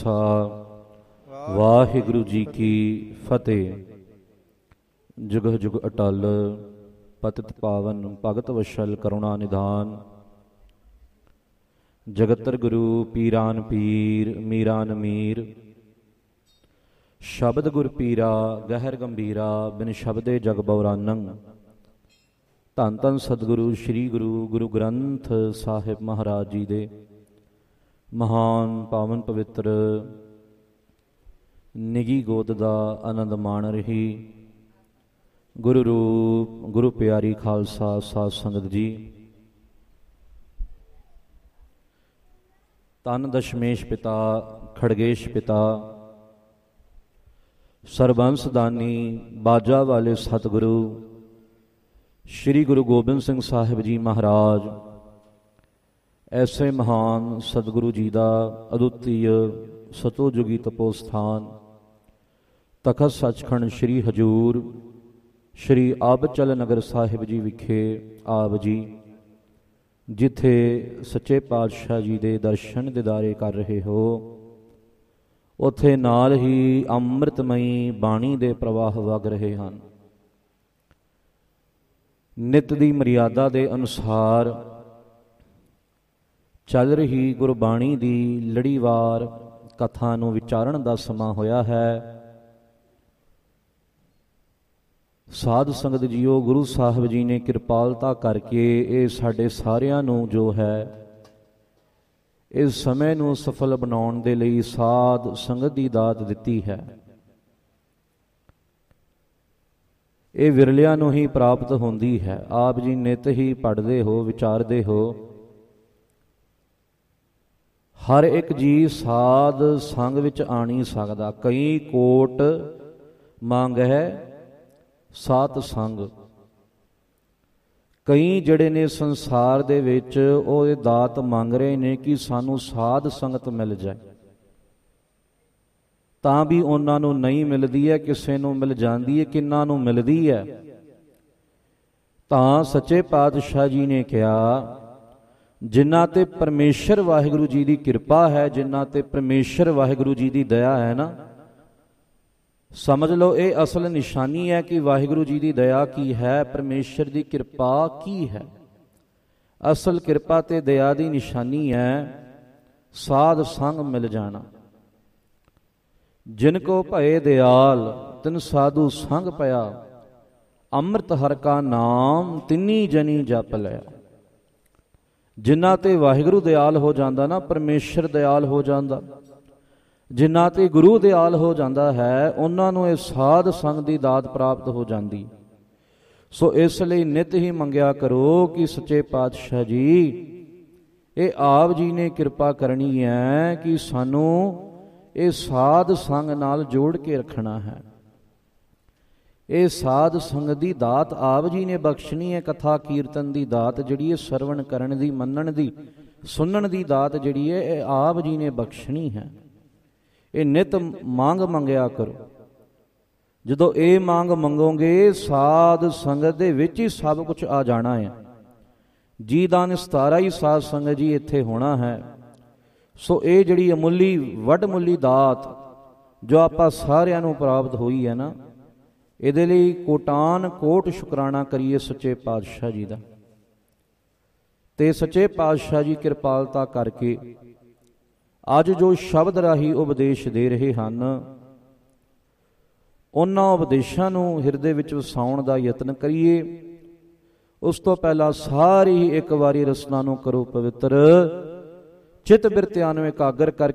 ਵਾਹਿਗੁਰੂ ਜੀ ਕੀ ਫਤਿਹ। ਜੁਗਹ ਜੁਗ ਅਟਲ ਪਤਿਤ ਪਾਵਨ ਭਗਤ ਵਸ਼ਲ ਕਰੁਣਾ ਨਿਧਾਨ। ਜਗਤਰ ਗੁਰੂ ਪੀਰਾਨ ਪੀਰ ਮੀਰਾਨ ਮੀਰ। ਸ਼ਬਦ ਗੁਰ ਪੀਰਾ ਗਹਿਰ ਗੰਭੀਰਾ ਬਿਨ ਸ਼ਬਦੇ ਜਗ ਬਉਰਾਨੰ। ਧੰਨ ਧੰਨ ਸਤਿਗੁਰੂ ਸ੍ਰੀ ਗੁਰੂ ਗ੍ਰੰਥ ਸਾਹਿਬ ਮਹਾਰਾਜ ਜੀ ਦੇ ਮਹਾਨ ਪਾਵਨ ਪਵਿੱਤਰ ਨਿੱਘੀ ਗੋਦ ਦਾ ਆਨੰਦ ਮਾਣ ਰਹੀ। ਗੁਰੂ ਰੂਪ ਗੁਰੂ ਪਿਆਰੀ ਖਾਲਸਾ ਸਾਧ ਸੰਗਤ ਜੀ, ਧੰਨ ਦਸ਼ਮੇਸ਼ ਪਿਤਾ ਖੜਗੇਸ਼ ਪਿਤਾ ਸਰਬੰਸ ਦਾਨੀ ਬਾਜਾ ਵਾਲੇ ਸਤਿਗੁਰੂ ਸ੍ਰੀ ਗੁਰੂ ਗੋਬਿੰਦ ਸਿੰਘ ਸਾਹਿਬ ਜੀ ਮਹਾਰਾਜ, ਐਸੇ ਮਹਾਨ ਸਤਿਗੁਰੂ ਜੀ ਦਾ ਅਦੁੱਤੀ ਸਤੋਜੁਗੀ ਤਪੋ ਸਥਾਨ ਤਖਤ ਸੱਚਖੰਡ ਸ੍ਰੀ ਹਜੂਰ ਸ੍ਰੀ ਆਬਚਲ ਨਗਰ ਸਾਹਿਬ ਜੀ ਵਿਖੇ ਆਪ ਜੀ, ਜਿੱਥੇ ਸੱਚੇ ਪਾਤਸ਼ਾਹ ਜੀ ਦੇ ਦਰਸ਼ਨ ਦਿਦਾਰੇ ਕਰ ਰਹੇ ਹੋ, ਉੱਥੇ ਨਾਲ ਹੀ ਅੰਮ੍ਰਿਤਮਈ ਬਾਣੀ ਦੇ ਪ੍ਰਵਾਹ ਵਗ ਰਹੇ ਹਨ। ਨਿਤ ਦੀ ਮਰਿਆਦਾ ਦੇ ਅਨੁਸਾਰ ਚੱਲ ਰਹੀ ਗੁਰਬਾਣੀ ਦੀ ਲੜੀਵਾਰ ਕਥਾ ਨੂੰ ਵਿਚਾਰਨ ਦਾ ਸਮਾਂ ਹੋਇਆ ਹੈ। ਸਾਧ ਸੰਗਤ ਜੀਓ, ਗੁਰੂ ਸਾਹਿਬ ਜੀ ਨੇ ਕਿਰਪਾਲਤਾ ਕਰਕੇ ਇਹ ਸਾਡੇ ਸਾਰਿਆਂ ਨੂੰ ਜੋ ਹੈ ਇਸ ਸਮੇਂ ਨੂੰ ਸਫਲ ਬਣਾਉਣ ਦੇ ਲਈ ਸਾਧ ਸੰਗਤ ਦੀ ਦਾਤ ਦਿੱਤੀ ਹੈ। ਇਹ ਵਿਰਲਿਆਂ ਨੂੰ ਹੀ ਪ੍ਰਾਪਤ ਹੁੰਦੀ ਹੈ। ਆਪ ਜੀ ਨਿਤ ਹੀ ਪੜ੍ਹਦੇ ਹੋ, ਵਿਚਾਰਦੇ ਹੋ। ਹਰ ਇੱਕ ਜੀ ਸਾਧ ਸੰਗ ਵਿੱਚ ਆ ਨਹੀਂ ਸਕਦਾ। ਕਈ ਕੋਟ ਮੰਗ ਹੈ ਸਾਧ ਸੰਗ। ਕਈ ਜਿਹੜੇ ਨੇ ਸੰਸਾਰ ਦੇ ਵਿੱਚ ਉਹ ਇਹ ਦਾਤ ਮੰਗ ਰਹੇ ਨੇ ਕਿ ਸਾਨੂੰ ਸਾਧ ਸੰਗਤ ਮਿਲ ਜਾਏ, ਤਾਂ ਵੀ ਉਹਨਾਂ ਨੂੰ ਨਹੀਂ ਮਿਲਦੀ ਹੈ। ਕਿਸੇ ਨੂੰ ਮਿਲ ਜਾਂਦੀ ਹੈ, ਕਿੰਨਾਂ ਨੂੰ ਮਿਲਦੀ ਹੈ। ਤਾਂ ਸੱਚੇ ਪਾਤਸ਼ਾਹ ਜੀ ਨੇ ਕਿਹਾ, ਜਿਨ੍ਹਾਂ ਤੇ ਪਰਮੇਸ਼ਰ ਵਾਹਿਗੁਰੂ ਜੀ ਦੀ ਕਿਰਪਾ ਹੈ, ਜਿਨ੍ਹਾਂ ਤੇ ਪਰਮੇਸ਼ਰ ਵਾਹਿਗੁਰੂ ਜੀ ਦੀ ਦਇਆ ਹੈ ਨਾ, ਸਮਝ ਲਓ ਇਹ ਅਸਲ ਨਿਸ਼ਾਨੀ ਹੈ ਕਿ ਵਾਹਿਗੁਰੂ ਜੀ ਦੀ ਦਇਆ ਕੀ ਹੈ, ਪਰਮੇਸ਼ਰ ਦੀ ਕਿਰਪਾ ਕੀ ਹੈ। ਅਸਲ ਕਿਰਪਾ ਤੇ ਦਇਆ ਦੀ ਨਿਸ਼ਾਨੀ ਹੈ ਸਾਧ ਸੰਗ ਮਿਲ ਜਾਣਾ। ਜਿਨ ਕੋ ਭਏ ਦਿਆਲ ਤਿਨ ਸਾਧੂ ਸੰਗ ਪਿਆ, ਅੰਮ੍ਰਿਤ ਹਰਿ ਕਾ ਨਾਮ ਤਿੰਨੀ ਜਨੀ ਜਪ ਲਿਆ। ਜਿਨ੍ਹਾਂ ਤੇ ਵਾਹਿਗੁਰੂ ਦਿਆਲ ਹੋ ਜਾਂਦਾ ਨਾ, ਪਰਮੇਸ਼ਰ ਦਿਆਲ ਹੋ ਜਾਂਦਾ, ਜਿਨ੍ਹਾਂ ਤੇ ਗੁਰੂ ਦਿਆਲ ਹੋ ਜਾਂਦਾ ਹੈ, ਉਹਨਾਂ ਨੂੰ ਇਹ ਸਾਧ ਸੰਗ ਦੀ ਦਾਤ ਪ੍ਰਾਪਤ ਹੋ ਜਾਂਦੀ। ਸੋ ਇਸ ਲਈ ਨਿਤ ਹੀ ਮੰਗਿਆ ਕਰੋ ਕਿ ਸੱਚੇ ਪਾਤਸ਼ਾਹ ਜੀ, ਇਹ ਆਪ ਜੀ ਨੇ ਕਿਰਪਾ ਕਰਨੀ ਹੈ ਕਿ ਸਾਨੂੰ ਇਹ ਸਾਧ ਸੰਗ ਨਾਲ ਜੋੜ ਕੇ ਰੱਖਣਾ ਹੈ। ਇਹ ਸਾਧ ਸੰਗਤ ਦੀ ਦਾਤ ਆਪ ਜੀ ਨੇ ਬਖਸ਼ਣੀ ਹੈ। ਕਥਾ ਕੀਰਤਨ ਦੀ ਦਾਤ ਜਿਹੜੀ ਹੈ, ਸਰਵਣ ਕਰਨ ਦੀ, ਮੰਨਣ ਦੀ, ਸੁਣਨ ਦੀ ਦਾਤ ਜਿਹੜੀ ਹੈ, ਇਹ ਆਪ ਜੀ ਨੇ ਬਖਸ਼ਣੀ ਹੈ। ਇਹ ਨਿਤ ਮੰਗ ਮੰਗਿਆ ਕਰੋ। ਜਦੋਂ ਇਹ ਮੰਗ ਮੰਗੋਗੇ, ਸਾਧ ਸੰਗਤ ਦੇ ਵਿੱਚ ਹੀ ਸਭ ਕੁਝ ਆ ਜਾਣਾ ਹੈ। ਜੀ ਦਾ ਨਿਸਤਾਰਾ ਹੀ ਸਾਧ ਸੰਗਤ ਜੀ ਇੱਥੇ ਹੋਣਾ ਹੈ। ਸੋ ਇਹ ਜਿਹੜੀ ਅਮੁੱਲੀ ਵੱਡਮੁੱਲੀ ਦਾਤ ਜੋ ਆਪਾਂ ਸਾਰਿਆਂ ਨੂੰ ਪ੍ਰਾਪਤ ਹੋਈ ਹੈ ਨਾ, ਇਹਦੇ ਲਈ ਕੋਟਾਨ ਕੋਟ ਸ਼ੁਕਰਾਨਾ ਕਰੀਏ ਸੱਚੇ ਪਾਤਸ਼ਾਹ ਜੀ ਦਾ। ਤੇ ਸੱਚੇ ਪਾਤਸ਼ਾਹ ਜੀ ਕਿਰਪਾਲਤਾ ਕਰਕੇ ਅੱਜ ਜੋ ਸ਼ਬਦ ਰਾਹੀਂ ਉਪਦੇਸ਼ ਦੇ ਰਹੇ ਹਨ, ਉਹਨਾਂ ਉਪਦੇਸ਼ਾਂ ਨੂੰ ਹਿਰਦੇ ਵਿੱਚ ਵਸਾਉਣ ਦਾ ਯਤਨ ਕਰੀਏ। ਉਸ ਤੋਂ ਪਹਿਲਾਂ ਸਾਰੀ ਇੱਕ ਵਾਰੀ ਰਸਨਾ ਨੂੰ ਕਰੋ ਪਵਿੱਤਰ, ਚਿੱਤ ਬਿਰਤਿਆਂ ਨੂੰ ਇਕਾਗਰ ਕਰਕੇ